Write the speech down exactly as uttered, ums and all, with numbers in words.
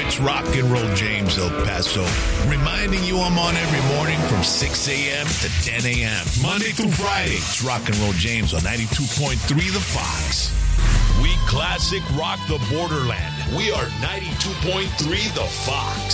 It's Rock and Roll James El Paso, reminding you I'm on every morning from six a.m. to ten a.m. Monday through Friday. It's Rock and Roll James on ninety-two point three The Fox. We classic rock the borderland. We are ninety-two point three The Fox.